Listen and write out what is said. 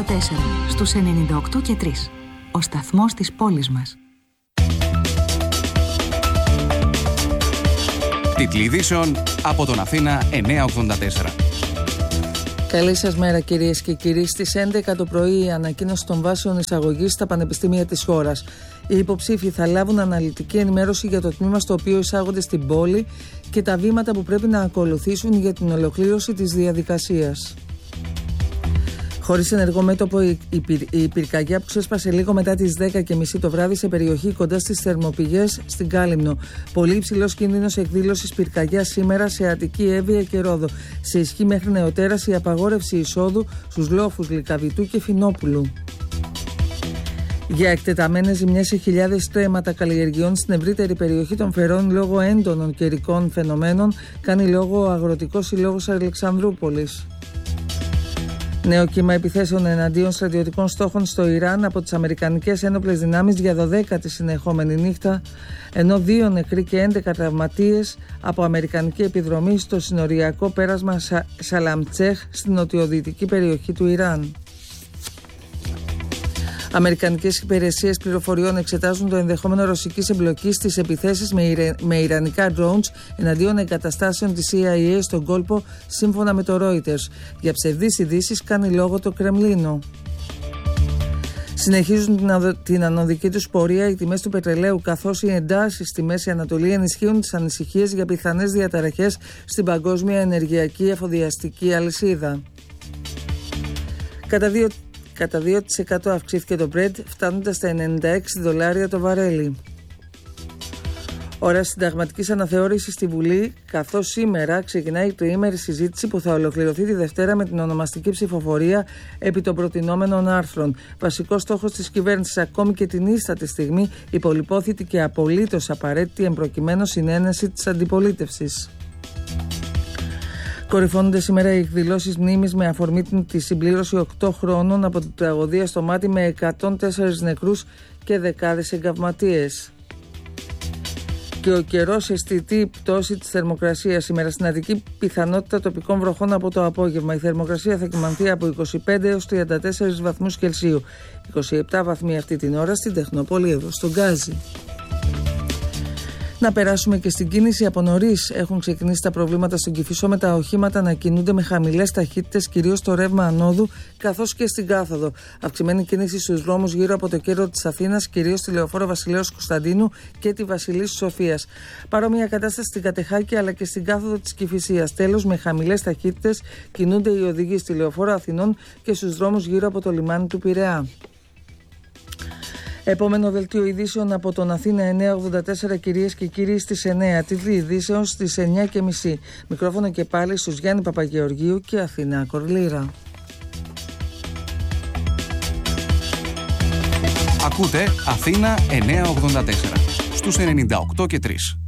στους 98 και 3. Ο σταθμός της πόλης μας. Τίτλοι ειδήσεων από τον Αθήνα 984. Καλή σας μέρα κυρίες και κύριοι. Στις 11 το πρωί η ανακοίνωση των βάσεων εισαγωγής στα πανεπιστήμια της χώρας. Οι υποψήφοι θα λάβουν αναλυτική ενημέρωση για το τμήμα στο οποίο εισάγονται στην πόλη και τα βήματα που πρέπει να ακολουθήσουν για την ολοκλήρωση της διαδικασίας. Χωρίς ενεργό μέτωπο, η πυρκαγιά που ξέσπασε λίγο μετά τις 10:30 το βράδυ σε περιοχή κοντά στις θερμοπηγές στην Κάλυμνο. Πολύ υψηλός κίνδυνος εκδήλωσης πυρκαγιάς σήμερα σε Αττική, Εύβοια και Ρόδο. Σε ισχύ μέχρι νεοτέρας η απαγόρευση εισόδου στους λόφους Λυκαβητού και Φινόπουλου. Για εκτεταμένες ζημιές σε χιλιάδες στρέμματα καλλιεργειών στην ευρύτερη περιοχή των Φερών λόγω έντονων καιρικών φαινομένων, κάνει λόγο ο Αγροτικός Συλλόγος Αλεξανδρούπολης. Νέο κύμα επιθέσεων εναντίον στρατιωτικών στόχων στο Ιράν από τις Αμερικανικές ένοπλες δυνάμεις για 12η συνεχόμενη νύχτα, ενώ 2 νεκροί και 11 τραυματίες από αμερικανική επιδρομή στο συνοριακό πέρασμα Σαλαμτσέχ στην νοτιοδυτική περιοχή του Ιράν. Αμερικανικές υπηρεσίες πληροφοριών εξετάζουν το ενδεχόμενο ρωσικής εμπλοκής στις επιθέσεις με ιρανικά drones εναντίον εγκαταστάσεων της CIA στον κόλπο, σύμφωνα με το Reuters. Για ψευδείς ειδήσεις κάνει λόγο το Κρεμλίνο. Συνεχίζουν την ανωδική τους πορεία οι τιμές του πετρελαίου, καθώς οι εντάσεις στη Μέση Ανατολή ενισχύουν τις ανησυχίες για πιθανές διαταραχές στην παγκόσμια ενεργειακή εφοδιαστική αλυσίδα. Κατά 2% αυξήθηκε το Brent, φτάνοντας στα $96 το βαρέλι. Ώρα συνταγματικής αναθεώρησης στη Βουλή, καθώς σήμερα ξεκινάει η τριήμερη συζήτηση που θα ολοκληρωθεί τη Δευτέρα με την ονομαστική ψηφοφορία επί των προτινόμενων άρθρων. Βασικός στόχος της κυβέρνησης, ακόμη και την ίστατη στιγμή, η πολυπόθητη και απολύτως απαραίτητη εμπροκειμένου συνένεση της αντιπολίτευσης. Κορυφώνονται σήμερα οι εκδηλώσεις μνήμης με αφορμή τη συμπλήρωση 8 χρόνων από την τραγωδία στο Μάτι με 104 νεκρούς και δεκάδες εγκαυματίες. Και ο καιρός, αισθητή πτώση της θερμοκρασίας. Σήμερα στην Αττική πιθανότητα τοπικών βροχών από το απόγευμα. Η θερμοκρασία θα κυμανθεί από 25 έως 34 βαθμούς Κελσίου. 27 βαθμοί αυτή την ώρα στην Τεχνόπολη εδώ στον Γκάζι. Να περάσουμε και στην κίνηση. Από νωρίς έχουν ξεκινήσει τα προβλήματα στον Κηφισό με τα οχήματα να κινούνται με χαμηλές ταχύτητες, κυρίως στο ρεύμα ανόδου καθώς και στην κάθοδο. Αυξημένη κίνηση στους δρόμους γύρω από το κέντρο της Αθήνας, κυρίως στη λεωφόρο Βασιλέως Κωνσταντίνου και τη Βασιλής Σοφίας. Παρόμοια κατάσταση στην Κατεχάκη αλλά και στην κάθοδο της Κηφισίας. Τέλος, με χαμηλές ταχύτητες κινούνται οι οδηγοί στη λεωφόρο Αθηνών και στους δρόμους γύρω από το λιμάνι του Πειραιά. Επόμενο δελτίο ειδήσεων από τον Αθήνα 984, κυρίες και κύριοι, στις 9. Τίτλοι ειδήσεων στις 9:30. Μικρόφωνο και πάλι στους Γιάννη Παπαγεωργίου και Αθηνά Κορλήρα. Ακούτε Αθήνα 984 στους 98 και 3.